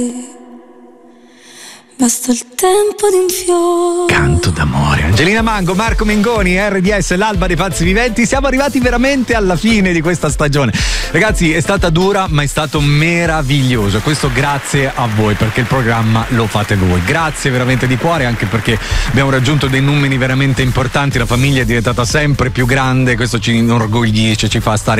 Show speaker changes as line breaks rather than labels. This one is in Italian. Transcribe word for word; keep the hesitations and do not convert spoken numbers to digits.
Basta il tempo di un fiore.
Canto d'amore. Angelina Mango, Marco Mengoni, R D S, l'alba dei pazzi viventi. Siamo arrivati veramente alla fine di questa stagione. Ragazzi, è stata dura, ma è stato meraviglioso. Questo grazie a voi, perché il programma lo fate voi. Grazie veramente di cuore, anche perché abbiamo raggiunto dei numeri veramente importanti. La famiglia è diventata sempre più grande. Questo ci inorgoglisce, ci fa stare